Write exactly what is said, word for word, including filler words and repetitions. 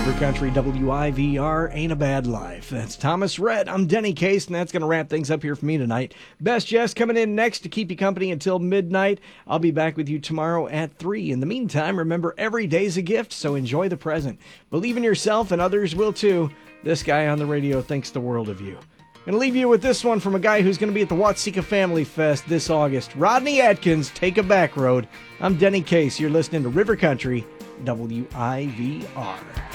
River Country W I V R, Ain't a Bad Life. That's Thomas Rhett. I'm Denny Case, and that's going to wrap things up here for me tonight. Best Jess coming in next to keep you company until midnight. I'll be back with you tomorrow at three. In the meantime, remember, every day's a gift, so enjoy the present. Believe in yourself, and others will too. This guy on the radio thinks the world of you. I'm going to leave you with this one from a guy who's going to be at the Watseka Family Fest this August. Rodney Atkins, Take a Back Road. I'm Denny Case. You're listening to River Country W I V R.